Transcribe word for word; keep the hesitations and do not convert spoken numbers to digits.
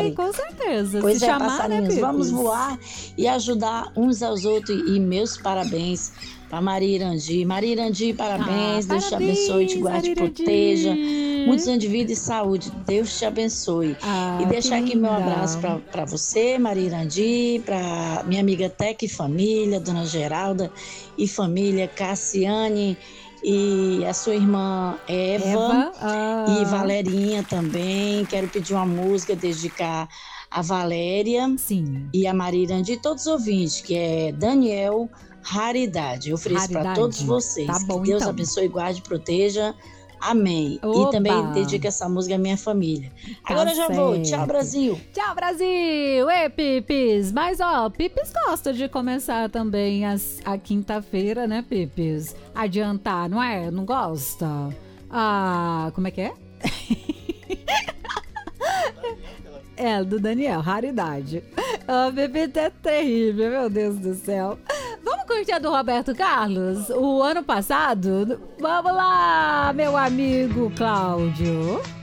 Vai, com certeza. Pois Se é, chamar, passarinhos, né, vamos Pipis? voar e ajudar uns aos outros. E meus parabéns para Maria Irandi. Maria Irandi, Ah, parabéns. Deus te abençoe, te parabéns, guarde, te proteja. Muitos Arirandi. anos de vida e saúde. Deus te abençoe. E Ah, que deixar aqui meu abraço linda. para você, Maria Irandi, para minha amiga Teca e família, Dona Geralda e família, Cassiane e a sua irmã Eva Eva, e ah, Valerinha também. Quero pedir uma música, dedicar a Valéria sim, e a Maria Irandi e todos os ouvintes, que é Daniel Raridade. Eu ofereço para todos raridade. Tá vocês. Que bom, Deus então. abençoe, guarde e proteja. Amém. E também Oba, dedico essa música à minha família. tá Agora eu já vou. Tchau, certo. Brasil. Tchau, Brasil! Ê, Pipis! Mas, ó, Pipis gosta de começar também as, a quinta-feira, né, Pipis? Adiantar, não é? Não gosta? Ah, como é que é? É, do Daniel, raridade. O Pipis é terrível, meu Deus do céu. Vamos curtir a do Roberto Carlos? O ano passado? Vamos lá, meu amigo Cláudio.